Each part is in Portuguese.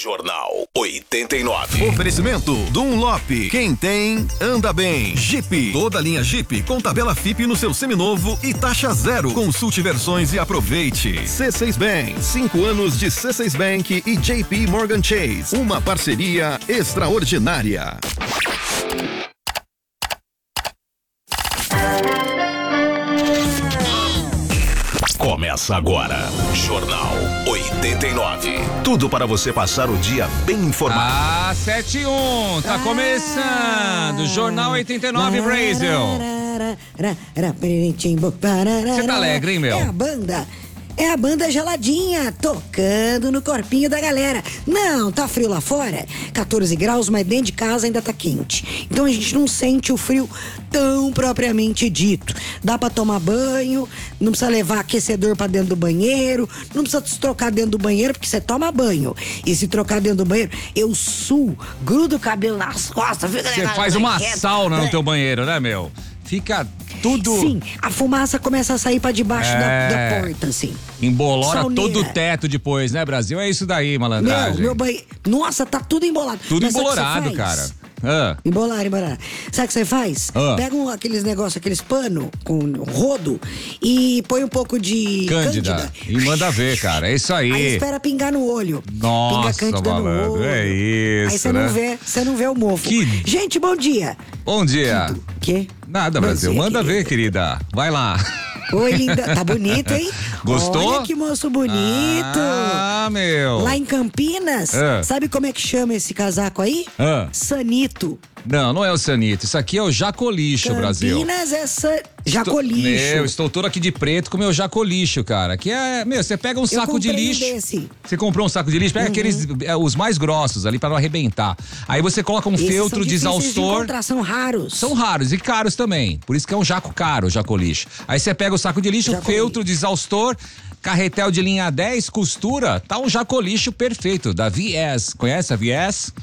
Jornal 89. Oferecimento Dunlop. Quem tem, anda bem. Jeep. Toda linha Jeep com tabela FIP no seu seminovo e taxa zero. Consulte versões e aproveite. C6 Bank. 5 anos de C6 Bank e JP Morgan Chase. Uma parceria extraordinária. Começa agora, Jornal 89. Tudo para você passar o dia bem informado. 7-1, tá começando, Jornal 89, Brasil. Você tá alegre, hein, meu? É a banda geladinha, tocando no corpinho da galera. Não, tá frio lá fora, 14 graus, mas dentro de casa ainda tá quente. Então a gente não sente o frio tão propriamente dito. Dá pra tomar banho, não precisa levar aquecedor pra dentro do banheiro, não precisa se trocar dentro do banheiro, porque você toma banho. E se trocar dentro do banheiro, eu suo, grudo o cabelo nas costas. Você faz uma sauna no teu banheiro, né, meu? Fica tudo... Sim, a fumaça começa a sair pra debaixo da porta, assim. Embolora Sauneira. todo o teto depois, né, Brasil? É isso daí, malandragem. Meu banheiro... Nossa, tá tudo embolado. Tudo Mas embolorado, cara. Embolar. Sabe o que você faz? Pega aqueles negócios, aqueles pano com rodo e põe um pouco de cândida. E manda ver, cara. É isso aí. Aí espera pingar no olho. Nossa, pinga cândida malandro, no olho. é isso, aí você né? não vê o mofo. Gente, bom dia. Bom dia. Quê? Nada, Brasil. Manda ver, querida. Vai lá. Oi, linda. Tá bonito, hein? Gostou? Olha que moço bonito. Ah, meu. Lá em Campinas, sabe como é que chama esse casaco aí? Sanito. Não é o Sanito. Isso aqui é o Jacolixo, Brasil. Campinas é Jacolixo. Estou todo aqui de preto com o meu Jacolixo, cara. Que é, você pega um saco de lixo. Você comprou um saco de lixo, pega aqueles, os mais grossos ali pra não arrebentar. Aí você coloca um feltro de exaustor. São raros. São raros e caros também. Por isso que é um jaco caro, o Jacolixo. Aí você pega o saco de lixo, feltro de exaustor, carretel de linha 10, costura, tá um Jacolixo perfeito, da VS. Conhece a VS?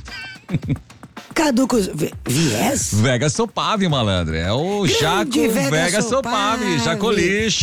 Caduco Viés? Vega Sopave, malandro. É o Jaco Vega Sopave, Jacolixo.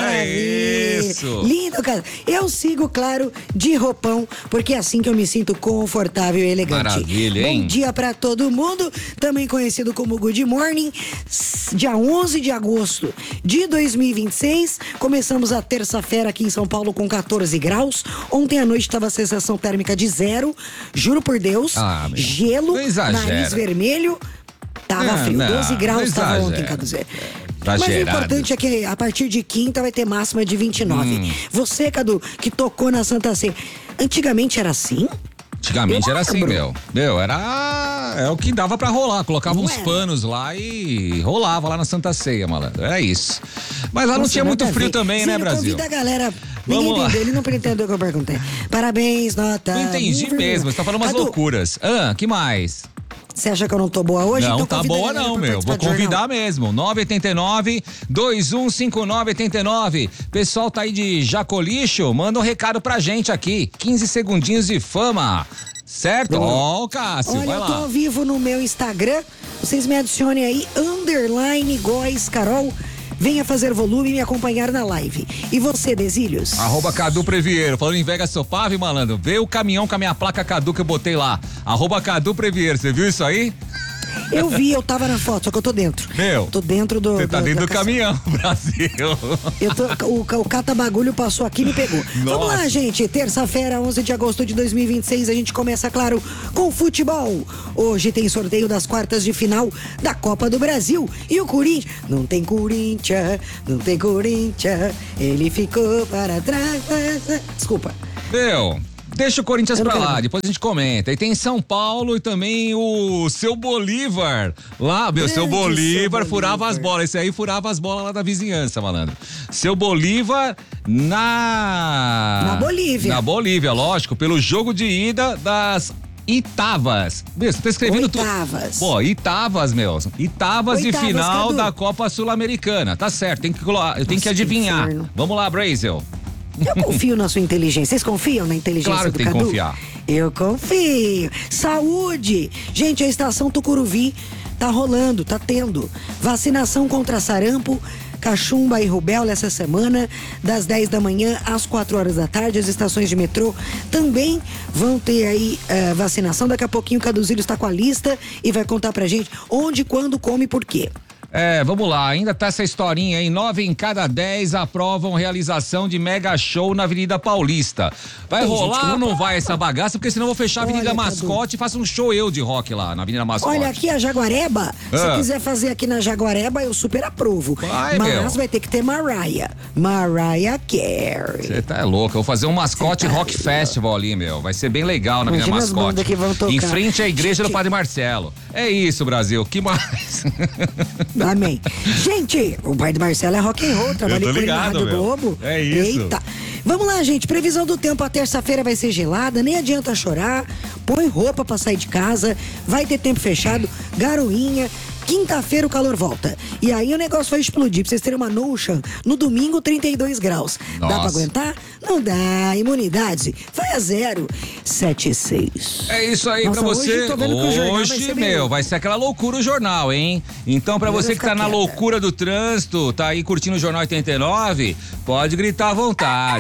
É isso. Lindo, cara. Eu sigo, claro, de roupão, porque é assim que eu me sinto confortável e elegante. Maravilha, hein? Bom dia pra todo mundo, também conhecido como Good Morning. Dia 11 de agosto de 2026, começamos a terça-feira aqui em São Paulo com 14 graus. Ontem à noite tava a sensação térmica de 0, juro por Deus. Gelo. Nariz vermelho, tava frio. 12 graus tava ontem, Cadu. Mas o importante é que a partir de quinta vai ter máxima de 29. Você, Cadu, que tocou na Santa Ceia, antigamente era assim? Antigamente era assim, meu. É o que dava pra rolar. Colocava uns panos lá e rolava lá na Santa Ceia, malandro. Era isso. Mas lá não tinha muito frio também, né, Brasil? Convida a galera. Ninguém entendeu, ele não entendeu o que eu perguntei. Parabéns, nota. Não entendi mesmo, você tá falando umas loucuras. Que mais? Você acha que eu não tô boa hoje? Não, então tá boa não, meu. Vou convidar mesmo. 989-2159-89. Pessoal tá aí de Jacolixo, manda um recado pra gente aqui. 15 segundinhos de fama. Certo? Cássio, olha, vai lá. eu tô ao vivo no meu Instagram. Vocês me adicionem aí, _Góes_Carol. Venha fazer volume e me acompanhar na live. E você, Desílios? @Cadu Previeiro. Falando em Vega Sopave, malandro, vê o caminhão com a minha placa Cadu que eu botei lá. @Cadu Previeiro. Você viu isso aí? Eu vi, eu tava na foto, só que eu tô dentro. Meu, tô dentro do... Você tá dentro do caminhão, Brasil. O cata-bagulho passou aqui e me pegou. Nossa. Vamos lá, gente. Terça-feira, 11 de agosto de 2026, a gente começa, claro, com futebol. Hoje tem sorteio das quartas de final da Copa do Brasil. E o Corinthians... Não tem Corinthians, ele ficou para trás. Desculpa. Meu... Deixa o Corinthians pra lá, depois a gente comenta. E tem São Paulo e também o seu Bolívar. Lá, meu, seu Bolívar furava as bolas. Esse aí furava as bolas lá da vizinhança, malandro. Seu Bolívar na Bolívia. Na Bolívia, lógico, pelo jogo de ida das Itavas. Meu, você tá escrevendo tudo. Pô, Itavas, meu. Itavas de final da Copa Sul-Americana. Tá certo, eu tenho que adivinhar. Vamos lá, Brasil. Eu confio na sua inteligência. Vocês confiam na inteligência do Cadu? Claro que tem que confiar. Eu confio. Saúde! Gente, a estação Tucuruvi tá rolando, tá tendo vacinação contra sarampo, Cachumba e Rubéola essa semana, das 10 da manhã às 4 horas da tarde. As estações de metrô também vão ter aí vacinação. Daqui a pouquinho o Caduzilo está com a lista e vai contar pra gente onde, quando, como e por quê. Vamos lá, ainda tá essa historinha aí, 9 em cada 10 aprovam realização de mega show na Avenida Paulista. Vai rolar ou não vai essa bagaça? Porque senão eu vou fechar a Avenida Mascote e faço um show de rock lá na Avenida Mascote. Olha, aqui a Jaguareba, se quiser fazer aqui na Jaguareba, eu super aprovo. Mas vai ter que ter Mariah Carey. Você tá louco, eu vou fazer um Mascote Rock Festival ali, meu. Vai ser bem legal na Avenida Mascote. Que vão tocar. Em frente à igreja do Padre Marcelo. É isso, Brasil, que mais? Amém. Gente, o pai do Marcelo é rock and roll, trabalhei com ele na Rádio Globo. É isso. Eita. Vamos lá, gente, previsão do tempo, a terça-feira vai ser gelada, nem adianta chorar, põe roupa pra sair de casa, vai ter tempo fechado, garoinha. Quinta-feira o calor volta. E aí o negócio vai explodir. Pra vocês terem uma notion, no domingo 32 graus. Nossa. Dá pra aguentar? Não dá. Imunidade vai a 0,76. É isso aí. Nossa, pra você. Hoje, vai ser aquela loucura o jornal, hein? Então pra você que tá na loucura do trânsito, tá aí curtindo o Jornal 89, pode gritar à vontade.